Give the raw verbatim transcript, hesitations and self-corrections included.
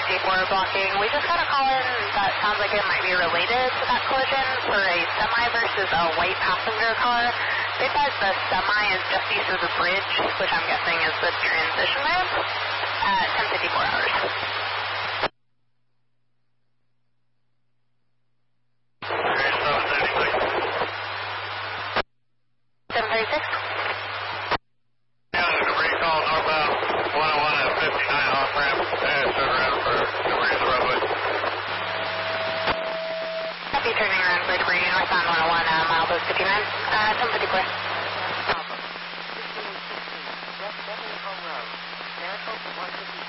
fifty-four blocking. We just got a call in that sounds like it might be related to that collision for a semi versus a white passenger car. They said the semi is just east of the bridge, which I'm guessing is the transition ramp, at ten fifty-four hours. seven thirty-six. Yeah, there's a recall northbound one oh one and fifty-nine off ramp. Uh, turn around for Marina Roadway. Happy turning around for Marina northbound one oh one, uh, milepost fifty-nine, uh, ten fifty-four. West Beverly Home Road, Sarasota one fifty.